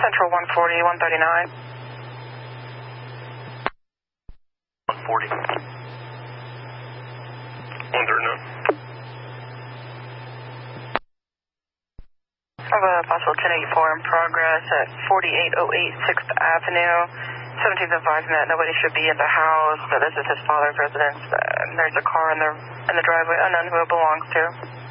Central 140, 139. 140. 139. I have a possible 1084 in progress at 4808 6th Avenue. 17th advised that nobody should be in the house, but this is his father's residence. There's a car in the driveway, unknown who it belongs to.